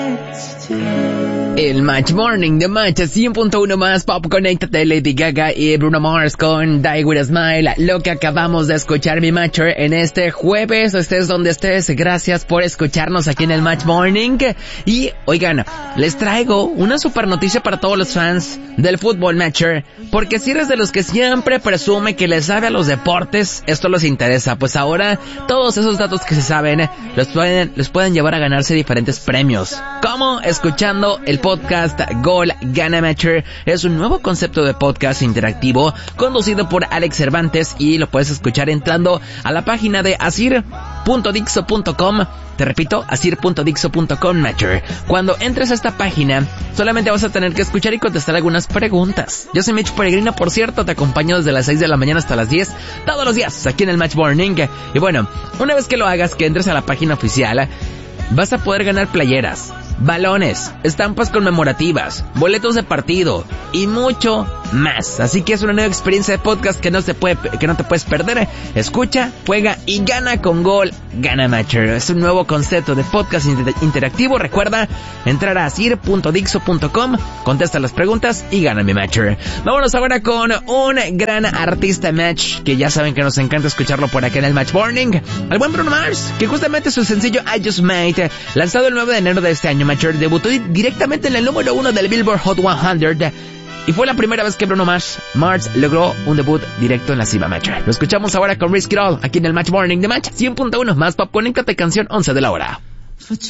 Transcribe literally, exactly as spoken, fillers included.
El Match Morning de Match cien punto uno más Pop. Conéctate, Lady Gaga y Bruno Mars con Die With A Smile. Lo que acabamos de escuchar, mi Matcher, en este jueves, estés donde estés. Gracias por escucharnos aquí en el Match Morning. Y, oigan, les traigo una super noticia para todos los fans del fútbol, Matcher. Porque si eres de los que siempre presume que le sabe a los deportes, esto les interesa. Pues ahora, todos esos datos que se saben, los pueden, los pueden llevar a ganarse diferentes premios. ¿Cómo? Escuchando el podcast Gol Gana Matcher. Es un nuevo concepto de podcast interactivo conducido por Alex Cervantes y lo puedes escuchar entrando a la página de asir punto dixo punto com. Te repito, asir punto dixo punto com, Matcher. Cuando entres a esta página, solamente vas a tener que escuchar y contestar algunas preguntas. Yo soy Mitch Peregrino, por cierto, te acompaño desde las seis de la mañana hasta las diez, todos los días, aquí en el Match Morning. Y bueno, una vez que lo hagas, que entres a la página oficial, vas a poder ganar playeras, balones, estampas conmemorativas, boletos de partido y mucho más. Así que es una nueva experiencia de podcast que no se puede, que no te puedes perder. Escucha, juega y gana con Gol Gana Matcher. Es un nuevo concepto de podcast inter- interactivo. Recuerda entrar a asir punto dixo punto com, contesta las preguntas y gana mi Matcher. Vámonos ahora con un gran artista, Match, que ya saben que nos encanta escucharlo por acá en el Match Morning. Al buen Bruno Mars, que justamente su sencillo I Just Might, lanzado el nueve de enero de este año, Matcher, debutó directamente en el número uno del Billboard Hot cien. Y fue la primera vez que Bruno Mars, Mars logró un debut directo en la cima, Matcher. Lo escuchamos ahora con Risk It All, aquí en el Match Morning de Match cien punto uno más Pop. Conéctate, canción once de la hora.